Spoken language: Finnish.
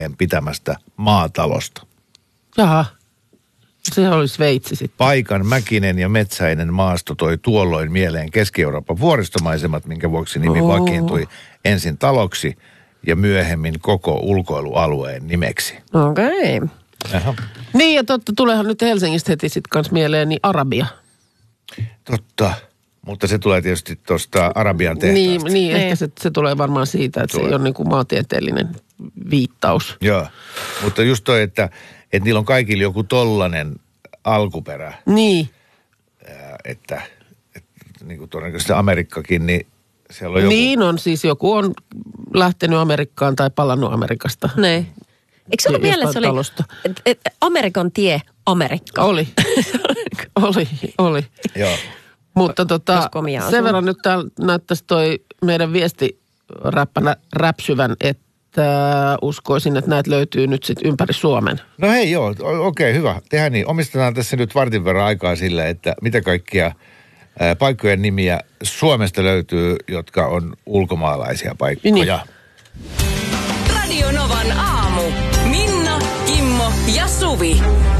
pitämästä maatalosta. Jaha. Se oli Sveitsi sitten. Paikan mäkinen ja metsäinen maasto toi tuolloin mieleen Keski-Euroopan vuoristomaisemat, minkä vuoksi nimi vakiintui ensin taloksi ja myöhemmin koko ulkoilualueen nimeksi. Okei. Aha. Niin ja totta, tuleehan nyt Helsingistä heti sitten kans mieleen niin Arabia. Totta, mutta se tulee tietysti tuosta Arabian tehtaasta. Niin ehkä se tulee varmaan siitä, että se ei ole niin kuin maantieteellinen viittaus. Joo, mutta just toi, että niillä on kaikilla joku tollanen alkuperä. Niin. Että niin kuin todennäköisesti Amerikkakin, niin siellä on joku... Niin on, siis joku on lähtenyt Amerikkaan tai palannut Amerikasta. Ne. Eikö se ollut vielä, että se oli Amerikan tie Amerikka? Oli. Oli. Joo. Mutta sen verran nyt täällä näyttäisi toi meidän viesti räpsyvän, että uskoisin, että näitä löytyy nyt sitten ympäri Suomen. No hei joo, okei, hyvä. Tehdään niin. Omistetaan tässä nyt vartin verran aikaa sille, että mitä kaikkia paikkojen nimiä Suomesta löytyy, jotka on ulkomaalaisia paikkoja. Niin. Radio Novan aamu. Minna, Kimmo ja Suvi.